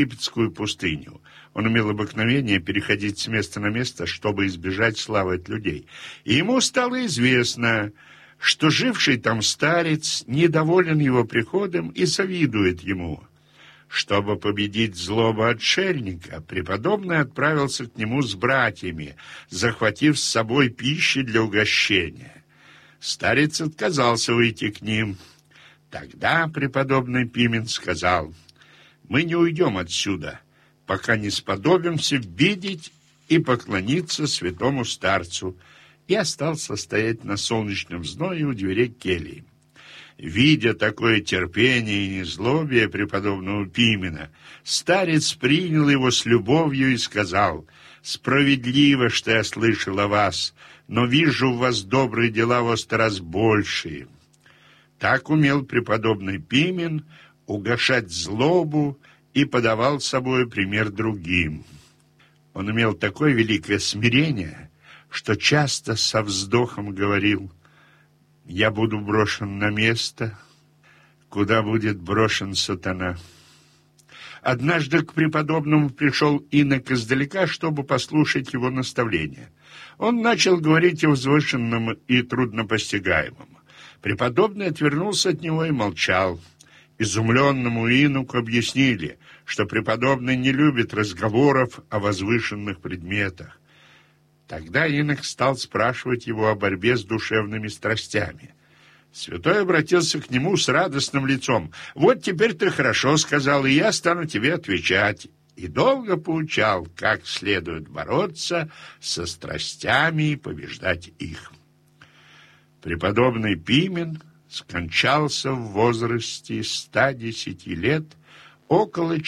египетскую пустыню. Он имел обыкновение переходить с места на место, чтобы избежать славы от людей. И ему стало известно, что живший там старец недоволен его приходом и завидует ему. Чтобы победить злобу отшельника, преподобный отправился к нему с братьями, захватив с собой пищи для угощения. Старец отказался уйти к ним. Тогда преподобный Пимен сказал: «Мы не уйдем отсюда, пока не сподобимся видеть и поклониться святому старцу», и остался стоять на солнечном зное у дверей кельи. Видя такое терпение и незлобие преподобного Пимена, старец принял его с любовью и сказал: «Справедливо, что я слышал о вас, но вижу в вас добрые дела во 100 раз большие». Так умел преподобный Пимен угашать злобу и подавал собой пример другим. Он имел такое великое смирение, что часто со вздохом говорил: «Я буду брошен на место, куда будет брошен сатана». Однажды к преподобному пришел инок издалека, чтобы послушать его наставления. Он начал говорить о возвышенном и труднопостигаемом. Преподобный отвернулся от него и молчал. Изумленному инуку объяснили, что преподобный не любит разговоров о возвышенных предметах. Тогда инок стал спрашивать его о борьбе с душевными страстями. Святой обратился к нему с радостным лицом. «Вот теперь ты хорошо сказал, и я стану тебе отвечать». И долго поучал, как следует бороться со страстями и побеждать их. Преподобный Пимен скончался в возрасте 110 лет, около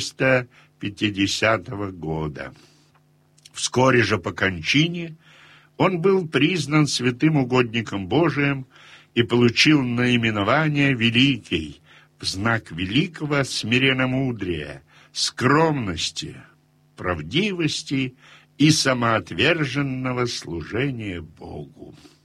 450 года. Вскоре же по кончине он был признан святым угодником Божиим и получил наименование «Великий» в знак великого смиренномудрия, скромности, правдивости и самоотверженного служения Богу.